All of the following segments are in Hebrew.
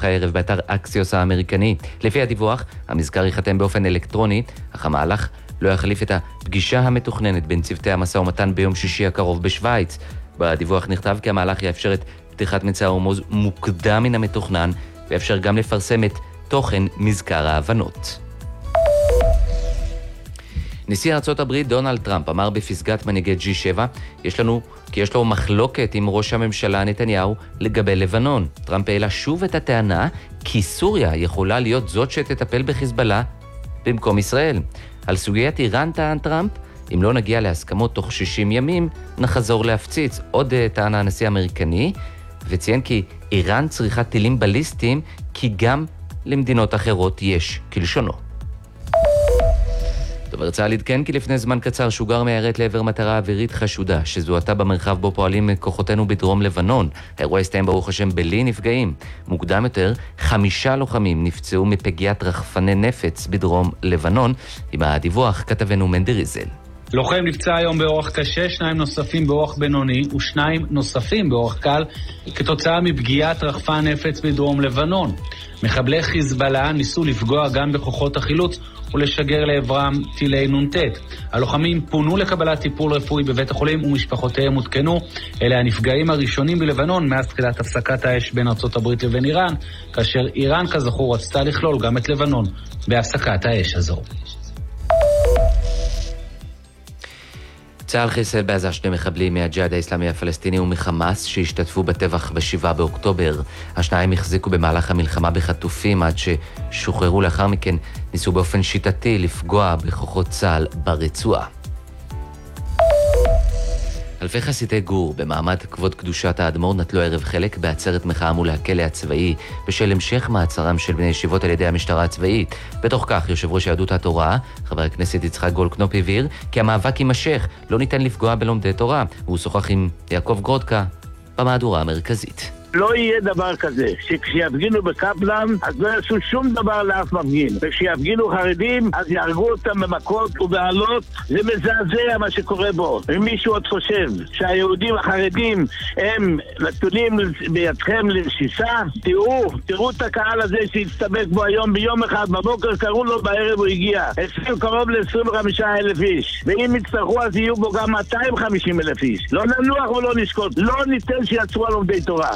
הערב באתר אקסיוס האמריקני. לפי הדיווח, המזכר ייחתם באופן אלקטרוני, אך המהלך לא יחליף את הפגישה המתוכננת בין צוותי המשא ומתן ביום שישי הקרוב בשוויץ. בדיווח נכתב כי המהלך יאפשר את פתיחת מצע ההורמוז מוקדם מן המתוכנן, ויאפשר גם לפרסם את תוכן מזכר ההבנות. נשיא ארצות הברית דונלד טראמפ אמר בפסגת מנהיגי G7 יש לו מחלוקת עם ראש הממשלה נתניהו לגבי לבנון. טראמפ העלה שוב את הטענה כי סוריה יכולה להיות זאת שתטפל בחיזבאללה במקום ישראל. על סוגיית איראן טען טראמפ, אם לא נגיע להסכמות תוך 60 ימים, נחזור להפציץ. עוד טען הנשיא האמריקני, וציין כי איראן צריכה טילים בליסטיים, כי גם למדינות אחרות יש כלשונו. דובר צה"ל עדכן כי לפני זמן קצר שוגר מיירט לעבר מטרה אווירית חשודה שזוהתה במרחב בו פועלים כוחותינו בדרום לבנון. האירוע הסתיים ברוך השם בלי נפגעים. מוקדם יותר 5 לוחמים נפצעו מפגיעת רחפני נפץ בדרום לבנון. עם הדיווח כתבנו מנדי ריזל. לוחם נפצע היום באורח קשה, 2 נוספים באורח בינוני ו2 נוספים באורח קל כתוצאה מפגיעת רחפן נפץ בדרום לבנון. מחבלי חיזבאללה ניסו לפגוע גם בכוחות החילוץ ולשגר לעברם טילי נ"ט. הלוחמים פונו לקבלת טיפול רפואי בבית החולים ומשפחותיהם הותקנו. אלה הנפגעים הראשונים בלבנון מאז תחילת הפסקת האש בין ארצות הברית לבין איראן, כאשר איראן כזכור רצתה לכלול גם את לבנון בהפסקת האש הזו. צה"ל חיסל בעזה 2 מחבלים מהג'יהאד האסלאמי הפלסטיני ומחמאס שהשתתפו בטבח ב7 באוקטובר. השניים החזיקו במהלך המלחמה בחטופים עד ששוחררו לאחר מכן, ניסו באופן שיטתי לפגוע בכוחות צה"ל ברצועה. אלפי חסידי גור במעמד כבוד קדושת האדמו"ר נטלו ערב חלק בעצרת מחאה מול הכלא הצבאי בשל המשך מעצרם של בני ישיבות על ידי המשטרה הצבאית. בתוך כך יושב ראש יהדות התורה, חבר הכנסת יצחק גולדקנופ, הבהיר כי המאבק יימשך, לא ניתן לפגוע בלומדי תורה. הוא שוחח עם יעקב גרודקה במהדורה המרכזית. לא יהיה דבר כזה, שכשיפגינו בקפלן, אז לא יעשו שום דבר לאף מפגין. וכשיפגינו חרדים, אז יהרגו אותם במכות ובעלות. זה מזעזע מה שקורה בו. אם מישהו עוד חושב שהיהודים החרדים הם נתונים בידכם לרשיסה, תראו את הקהל הזה שהצטבק בו היום ביום אחד, בבוקר קראו לו, בערב הוא הגיע. קרוב ל-25,000 איש. ואם יצטרכו אז יהיו בו גם 250,000 איש. לא ננוח ולא נשקוט. לא ניתן שיצרו על לומדי תורה.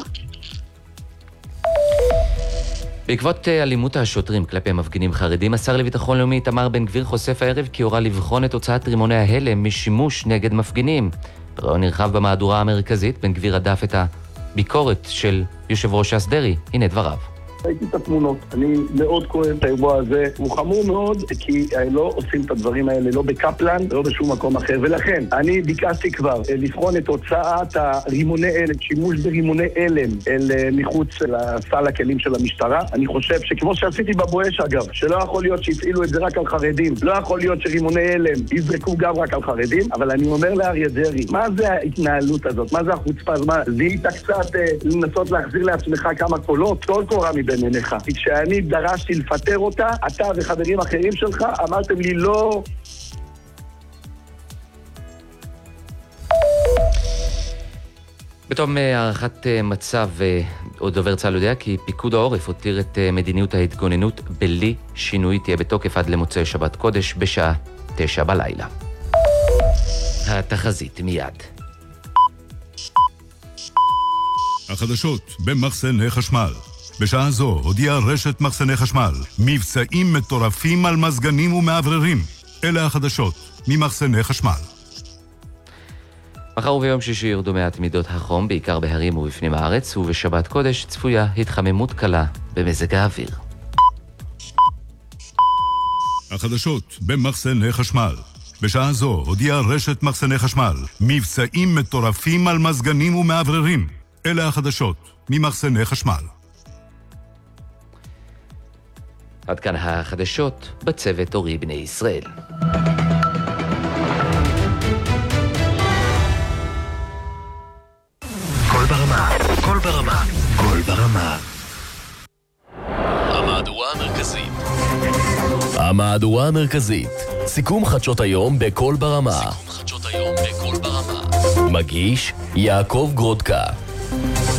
בעקבות אלימות השוטרים כלפי מפגינים חרדים, השר לביטחון לאומי איתמר בן גביר חושף הערב כי הורה לבחון את הוצאת רימוני ההלם משימוש נגד מפגינים. בראיון נרחב במהדורה המרכזית, בן גביר הדף את הביקורת של יושב ראש ש"ס דרעי. הנה דבריו. ראיתי את התמונות, אני מאוד כואב את האירוע הזה, הוא חמור מאוד כי לא עושים את הדברים האלה לא בקפלן ולא בשום מקום אחר, ולכן אני ביקשתי כבר לבחון את הוצאת הרימוני הלם, שימוש ברימוני הלם אל מחוץ לסל הכלים של המשטרה. אני חושב שכמו שעשיתי בבואש אגב, שלא יכול להיות שיפעילו את זה רק על חרדים, לא יכול להיות שרימוני הלם יזרקו גם רק על חרדים, אבל אני אומר לאריה דרעי, מה זה ההתנהלות הזאת? מה זה החוצפה? זה איתה קצת לנסות להחזיר לעצמך כמה קולות, כל קורה בעיניך. כשאני דרשתי לפטר אותה, אתה וחברים אחרים שלך אמרתם לי לא. בתום הערכת מצב, עוד דובר צה"ל יודע כי פיקוד העורף הותיר את מדיניות ההתגוננות בלי שינוי, תהיה בתוקף עד למוצאי שבת קודש בשעה 9 בלילה. התחזית מיד. החדשות במחסני חשמל. בשעה זו הודיעה רשת מחסני חשמל מבצעים מטורפים על מזגנים ומעבררים. אלה החדשות ממחסני חשמל. מחר וביום שישי ירדו מעט מידות החום, בעיקר בהרים ובפנים הארץ, ובשבת קודש צפויה התחממות קלה במזג האוויר. החדשות במחסני חשמל. בשעה זו הודיעה רשת מחסני חשמל מבצעים מטורפים על מזגנים ומעבררים. אלה החדשות ממחסני חשמל. עד כאן החדשות בצוות אורי בני ישראל. כל ברמה, כל ברמה, כל ברמה. המהדורה המרכזית. המהדורה המרכזית. סיכום חדשות היום בכל ברמה. מגיש יעקב גרודקה.